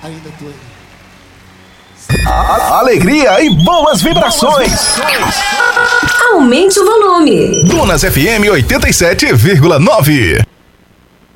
Ainda tô aí. Alegria e boas vibrações. Aumente o volume. Dunas FM 87,9.